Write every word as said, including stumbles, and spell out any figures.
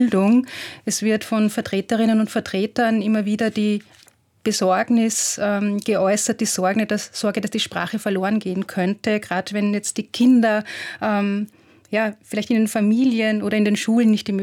Bildung. Es wird von Vertreterinnen und Vertretern immer wieder die Besorgnis ähm, geäußert, die Sorge dass, Sorge, dass die Sprache verloren gehen könnte, gerade wenn jetzt die Kinder ähm, ja, vielleicht in den Familien oder in den Schulen nicht die